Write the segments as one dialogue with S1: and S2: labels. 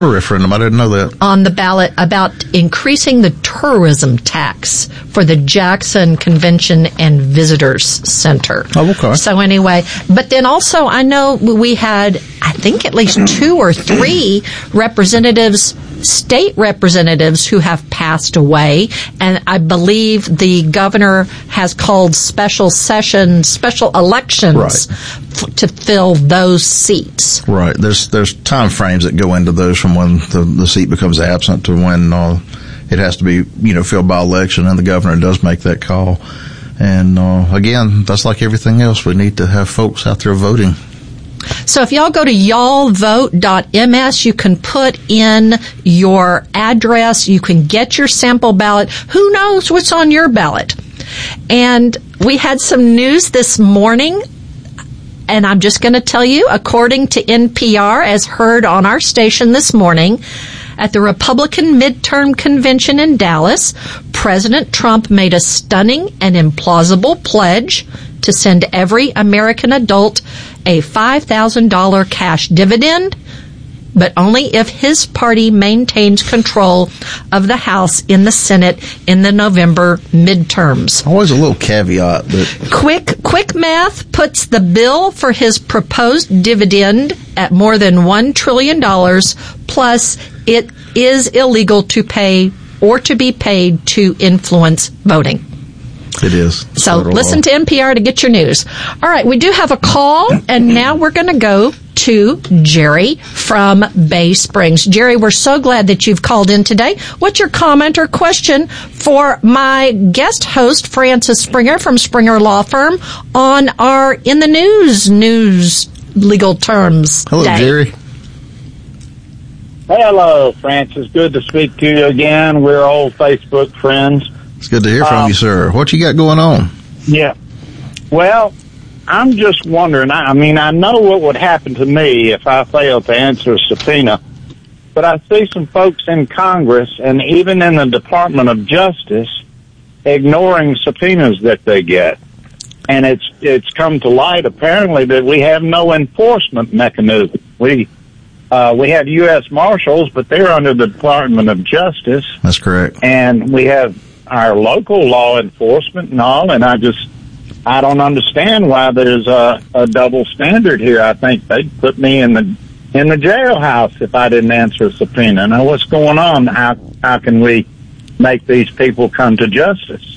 S1: referendum. I didn't know that.
S2: On the ballot about increasing the tourism tax for the Jackson Convention and Visitors Center.
S1: Oh, okay.
S2: So anyway, but then also I know we had, I think at least 2 or 3 representatives, state representatives who have passed away, and I believe the governor has called special elections to fill those seats.
S1: Right. There's time frames that go into those from when the seat becomes absent to when it has to be filled by election, and the governor does make that call. And again, that's like everything else. We need to have folks out there voting.
S2: So if y'all go to y'allvote.ms, you can put in your address. You can get your sample ballot. Who knows what's on your ballot? And we had some news this morning, and I'm just going to tell you, according to NPR, as heard on our station this morning, at the Republican midterm convention in Dallas, President Trump made a stunning and implausible pledge to send every American adult a $5,000 cash dividend, but only if his party maintains control of the House in the Senate in the November midterms.
S1: Always a little caveat. But
S2: Quick math puts the bill for his proposed dividend at more than $1 trillion, plus it is illegal to pay or to be paid to influence voting.
S1: It is.
S2: So listen to NPR to get your news. All right, we do have a call, and now we're going to go to Jerry from Bay Springs. Jerry, we're so glad that you've called in today. What's your comment or question for my guest host, Francis Springer from Springer Law Firm, on our In the News legal terms
S1: Hello,
S2: day?
S1: Jerry.
S3: Hello, Francis. Good to speak to you again. We're old Facebook friends.
S1: It's good to hear from you, sir. What you got going on?
S3: Yeah. Well, I'm just wondering. I know what would happen to me if I failed to answer a subpoena, but I see some folks in Congress and even in the Department of Justice ignoring subpoenas that they get. And it's come to light, apparently, that we have no enforcement mechanism. We have U.S. Marshals, but they're under the Department of Justice.
S1: That's correct.
S3: And we have our local law enforcement and all, and I don't understand why there's a double standard here. I think they'd put me in the jailhouse if I didn't answer a subpoena. Now, what's going on? How can we make these people come to justice?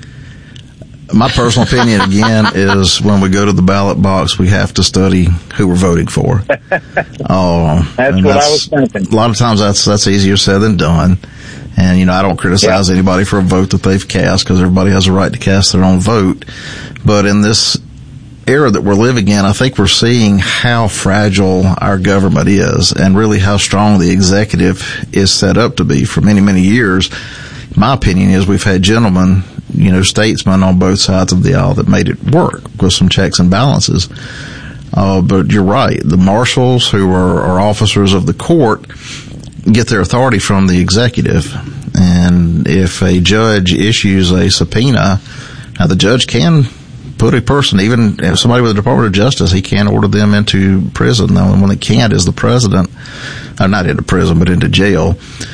S1: My personal opinion, again, is when we go to the ballot box, we have to study who we're voting for.
S3: That's what I was thinking.
S1: A lot of times that's easier said than done. And, I don't criticize anybody for a vote that they've cast, because everybody has a right to cast their own vote. But in this era that we're living in, I think we're seeing how fragile our government is, and really how strong the executive is set up to be for many, many years. My opinion is we've had gentlemen, statesmen on both sides of the aisle that made it work with some checks and balances. But you're right. The marshals, who are officers of the court, get their authority from the executive. And if a judge issues a subpoena, now the judge can put a person, even if somebody with the Department of Justice, he can order them into prison. The only one that can't is the president, not into prison, but into jail,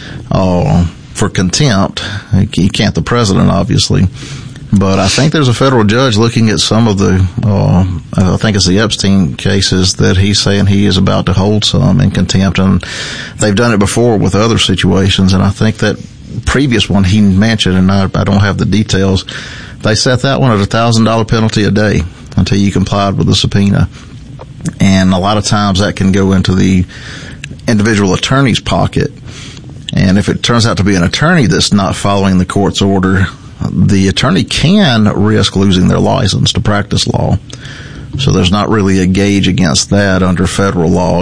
S1: for contempt. He can't the president, obviously. But I think there's a federal judge looking at some of the, I think it's the Epstein cases, that he's saying he is about to hold some in contempt. And they've done it before with other situations. And I think that previous one he mentioned, and I don't have the details, they set that one at $1,000 penalty a day until you complied with the subpoena. And a lot of times that can go into the individual attorney's pocket. And if it turns out to be an attorney that's not following the court's order, the attorney can risk losing their license to practice law. So there's not really a gauge against that under federal law.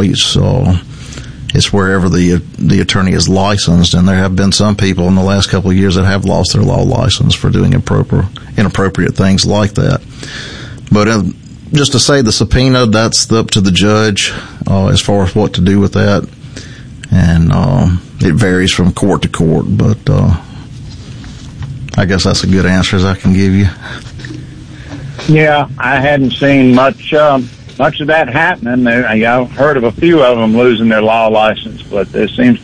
S1: It's wherever the attorney is licensed, and there have been some people in the last couple of years that have lost their law license for doing inappropriate things like that. But just to say the subpoena, that's up to the judge as far as what to do with that. And it varies from court to court, but I guess that's a good answer as I can give you.
S3: Yeah, I hadn't seen much much of that happening. I've heard of a few of them losing their law license, but there seems